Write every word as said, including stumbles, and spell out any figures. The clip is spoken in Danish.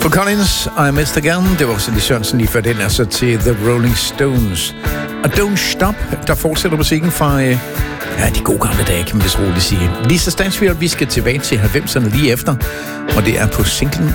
Phil Collins og Mister Gun, det var Cindy Sørensen lige før den, altså til The Rolling Stones. Og Don't Stop, der fortsætter musikken fra øh, ja, de gode gamle dage, kan man vist roligt sige. Lisa Stansfield, vi skal tilbage til halvfemserne lige efter, og det er på singlen